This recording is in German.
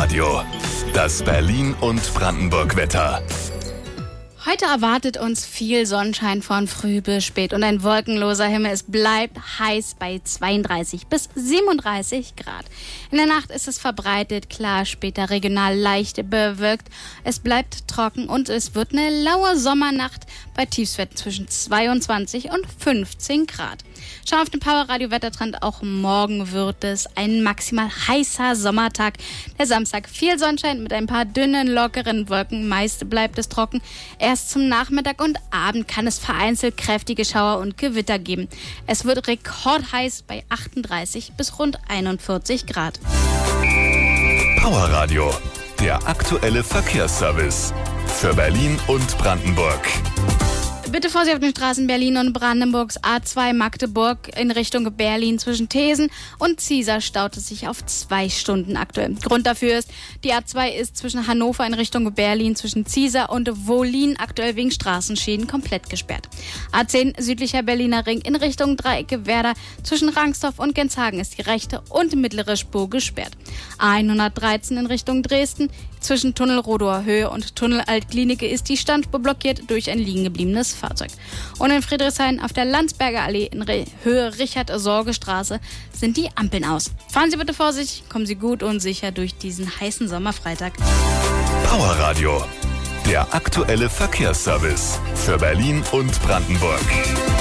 Powerradio. Das Berlin- und Brandenburg-Wetter. Heute erwartet uns viel Sonnenschein von früh bis spät und ein wolkenloser Himmel. Es bleibt heiß bei 32 bis 37 Grad. In der Nacht ist es verbreitet, klar, später regional leicht bewölkt. Es bleibt trocken und es wird eine laue Sommernacht bei Tiefstwerten zwischen 22 und 15 Grad. Schau auf den Powerradio-Wettertrend. Auch morgen wird es ein maximal heißer Sommertag. Der Samstag viel Sonnenschein mit ein paar dünnen, lockeren Wolken. Meist bleibt es trocken. Erst zum Nachmittag und Abend kann es vereinzelt kräftige Schauer und Gewitter geben. Es wird rekordheiß bei 38 bis rund 41 Grad. Powerradio, der aktuelle Verkehrsservice für Berlin und Brandenburg. Bitte Vorsicht auf den Straßen Berlin und Brandenburgs. A2 Magdeburg in Richtung Berlin zwischen Thesen und Ziesar staut es sich auf 2 Stunden aktuell. Grund dafür ist, die A2 ist zwischen Hannover in Richtung Berlin zwischen Ziesar und Wohlin aktuell wegen Straßenschäden komplett gesperrt. A10 südlicher Berliner Ring in Richtung Dreiecke Werder zwischen Rangsdorf und Genshagen ist die rechte und mittlere Spur gesperrt. A113 in Richtung Dresden zwischen Tunnel Rodower Höhe und Tunnel Altklinike ist die Standspur blockiert durch ein liegen gebliebenes Fahrzeug. Und in Friedrichshain auf der Landsberger Allee in Höhe Richard-Sorge-Straße sind die Ampeln aus. Fahren Sie bitte vorsichtig, kommen Sie gut und sicher durch diesen heißen Sommerfreitag. Powerradio, der aktuelle Verkehrsservice für Berlin und Brandenburg.